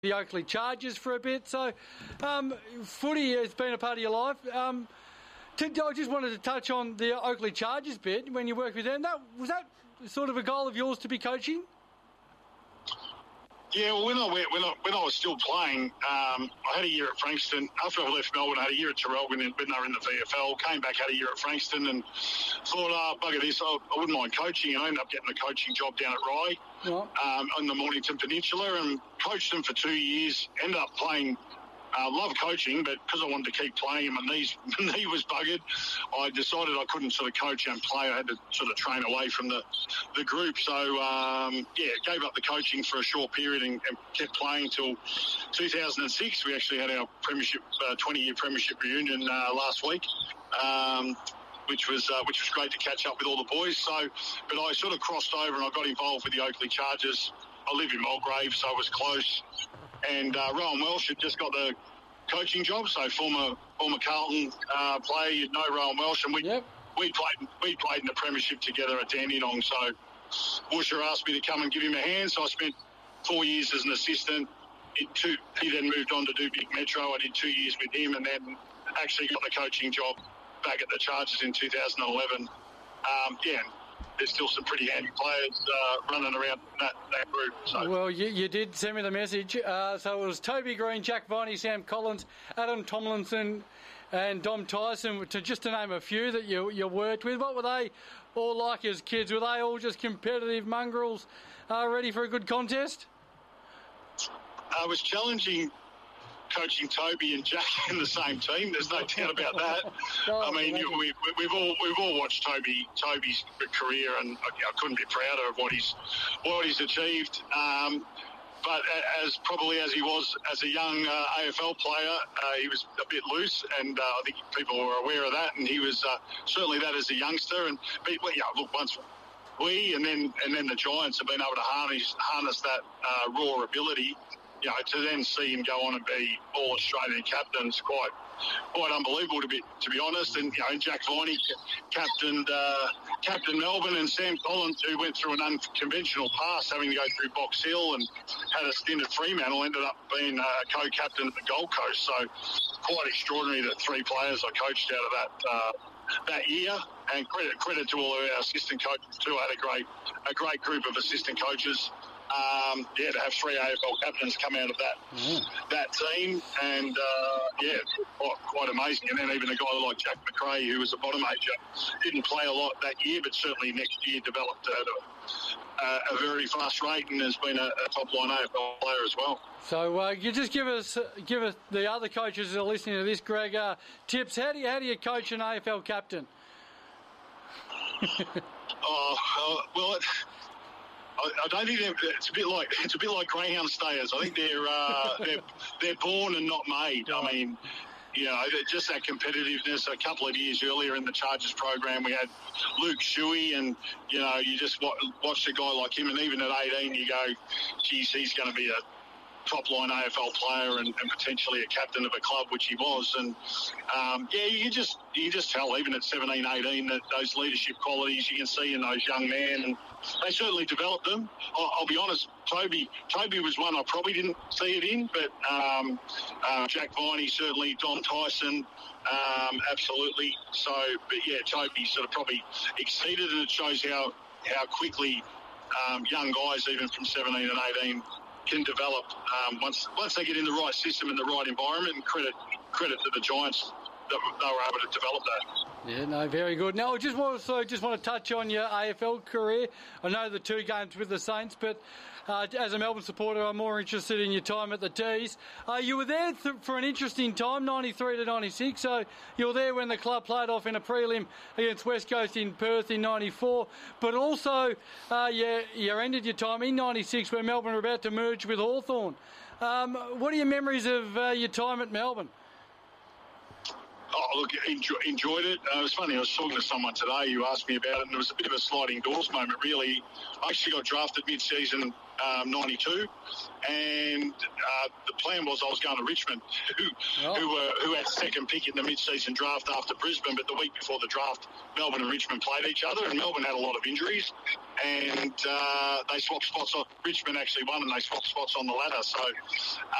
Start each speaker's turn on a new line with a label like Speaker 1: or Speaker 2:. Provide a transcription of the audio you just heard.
Speaker 1: the Oakleigh Chargers for a bit. So, footy has been a part of your life. I just wanted to touch on the Oakleigh Chargers bit when you worked with them. Was that sort of a goal of yours to be coaching?
Speaker 2: Yeah, well, when I was still playing, I had a year at Frankston. After I left Melbourne, I had a year at Traralgon, when they were in the VFL. Came back, had a year at Frankston, and thought, bugger this, I wouldn't mind coaching. And I ended up getting a coaching job down at Rye on the Mornington Peninsula, and coached them for 2 years. Ended up playing. Love coaching, but because I wanted to keep playing and my knee was buggered, I decided I couldn't sort of coach and play. I had to sort of train away from the group. So, gave up the coaching for a short period and kept playing till 2006. We actually had our premiership, 20-year premiership reunion last week. Which was great to catch up with all the boys. So, but I sort of crossed over and I got involved with the Oakleigh Chargers. I live in Mulgrave, so I was close. And Rowan Welsh had just got the coaching job, so former Carlton player, you'd know Rowan Welsh, and we played in the premiership together at Dandenong. So Woosher asked me to come and give him a hand. So I spent 4 years as an assistant. He then moved on to do Big Metro. I did 2 years with him, and then actually got the coaching job back at the Chargers in 2011. There's still some pretty handy players running around that group. So.
Speaker 1: Well, you did send me the message. So it was Toby Green, Jack Viney, Sam Collins, Adam Tomlinson and Dom Tyson, to name a few that you worked with. What were they all like as kids? Were they all just competitive mongrels ready for a good contest?
Speaker 2: It was challenging coaching Toby and Jack in the same team. There's no doubt about that. I mean, we've all watched Toby's career, and I couldn't be prouder of what he's achieved. But as he was as a young AFL player, he was a bit loose, and I think people were aware of that. And he was certainly that as a youngster. And once we and then the Giants have been able to harness that raw ability. To then see him go on and be All-Australian captain is quite unbelievable, to be honest. And Jack Viney captained Melbourne, and Sam Collins, who went through an unconventional past, having to go through Box Hill and had a stint at Fremantle, ended up being a co-captain at the Gold Coast. So quite extraordinary that three players I coached out of that year. And credit to all of our assistant coaches too. I had a great group of assistant coaches. To have three AFL captains come out of that team, and quite amazing. And then even a guy like Jack McRae, who was a bottom major, didn't play a lot that year, but certainly next year developed at a very fast rate and has been a top line AFL player as well.
Speaker 1: So you just give us the other coaches that are listening to this, Greg, tips. How do you coach an AFL captain?
Speaker 2: I don't think it's a bit like greyhound stayers. I think they're born and not made. I mean, just that competitiveness. A couple of years earlier in the Chargers program, we had Luke Shuey, and you just watched a guy like him, and even at 18, you go, geez, he's going to be a top-line AFL player and potentially a captain of a club, which he was. And, you just tell, even at 17, 18, that those leadership qualities you can see in those young men, and they certainly developed them. I'll be honest, Toby was one I probably didn't see it in, but Jack Viney, certainly, Dom Tyson, absolutely. So, but yeah, Toby sort of probably exceeded, and it shows how quickly young guys, even from 17 and 18, can develop once they get in the right system and the right environment. And credit to the Giants that they were able to develop that.
Speaker 1: Yeah, no, very good. Now, I just want to touch on your AFL career. I know the 2 games with the Saints, but as a Melbourne supporter, I'm more interested in your time at the Tees. You were there for an interesting time, 93 to 96. So you were there when the club played off in a prelim against West Coast in Perth in 94. But also, you ended your time in 96 when Melbourne were about to merge with Hawthorn. What are your memories of your time at Melbourne?
Speaker 2: Oh, look, enjoyed it. It was funny. I was talking to someone today who asked me about it, and it was a bit of a sliding doors moment, really. I actually got drafted mid-season 92, and the plan was I was going to Richmond, who had second pick in the mid-season draft after Brisbane, but the week before the draft, Melbourne and Richmond played each other, and Melbourne had a lot of injuries, and they swapped spots. Richmond actually won, and they swapped spots on the ladder. So